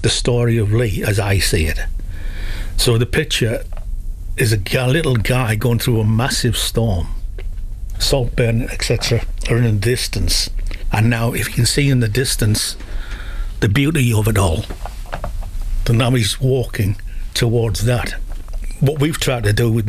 the story of Lee as I see it. So the picture is a little guy going through a massive storm. Saltburn, etc., are in the distance. And now, if you can see in the distance the beauty of it all, then now he's walking towards that. What we've tried to do with